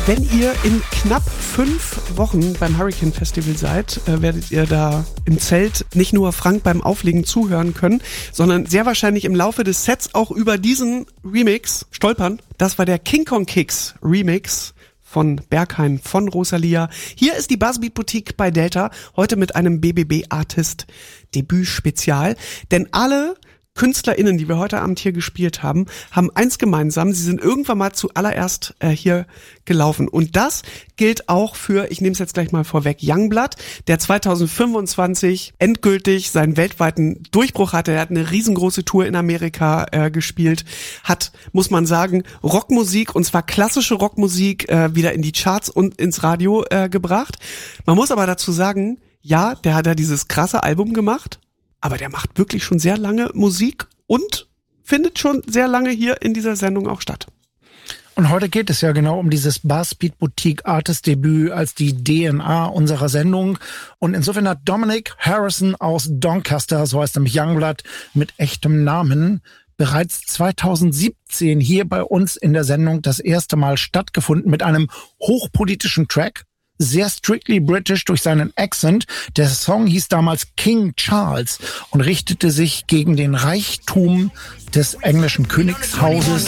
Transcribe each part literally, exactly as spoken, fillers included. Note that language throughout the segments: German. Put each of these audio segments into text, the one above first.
Wenn ihr in knapp fünf Wochen beim Hurricane Festival seid, äh, werdet ihr da im Zelt nicht nur Frank beim Auflegen zuhören können, sondern sehr wahrscheinlich im Laufe des Sets auch über diesen Remix stolpern. Das war der King Kong Kicks Remix von Berghain von Rosalia. Hier ist die Buzzbeat Boutique bei Delta, heute mit einem B B B Artist Debüt Spezial, denn alle KünstlerInnen, die wir heute Abend hier gespielt haben, haben eins gemeinsam. Sie sind irgendwann mal zuallererst äh, hier gelaufen. Und das gilt auch für, ich nehme es jetzt gleich mal vorweg, Youngblood, der zwanzig fünfundzwanzig endgültig seinen weltweiten Durchbruch hatte. Er hat eine riesengroße Tour in Amerika äh, gespielt, hat, muss man sagen, Rockmusik, und zwar klassische Rockmusik, äh, wieder in die Charts und ins Radio äh, gebracht. Man muss aber dazu sagen, ja, der hat ja dieses krasse Album gemacht, aber der macht wirklich schon sehr lange Musik und findet schon sehr lange hier in dieser Sendung auch statt. Und heute geht es ja genau um dieses Buzzbeat Boutique Artist Debüt als die D N A unserer Sendung. Und insofern hat Dominic Harrison aus Doncaster, so heißt nämlich Youngblood mit echtem Namen, bereits zweitausendsiebzehn hier bei uns in der Sendung das erste Mal stattgefunden mit einem hochpolitischen Track. Sehr strictly British durch seinen Accent. Der Song hieß damals King Charles und richtete sich gegen den Reichtum des englischen Königshauses.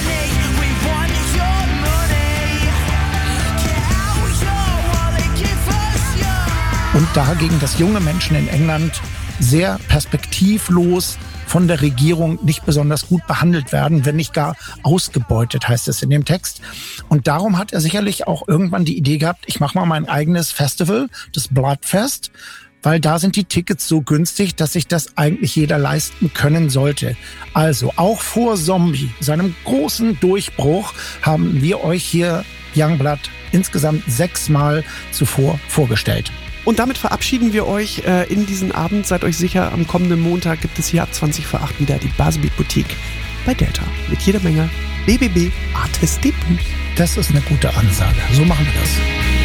Und dagegen, dass junge Menschen in England sehr perspektivlos von der Regierung nicht besonders gut behandelt werden, wenn nicht gar ausgebeutet, heißt es in dem Text. Und darum hat er sicherlich auch irgendwann die Idee gehabt, ich mache mal mein eigenes Festival, das Bloodfest, weil da sind die Tickets so günstig, dass sich das eigentlich jeder leisten können sollte. Also auch vor Zombie, seinem großen Durchbruch, haben wir euch hier Youngblood insgesamt sechsmal zuvor vorgestellt. Und damit verabschieden wir euch äh, in diesen Abend. Seid euch sicher, am kommenden Montag gibt es hier ab zwanzig vor acht wieder die Buzzbeat Boutique bei Delta. Mit jeder Menge B B B Artist Debüt. Das ist eine gute Ansage. So machen wir das.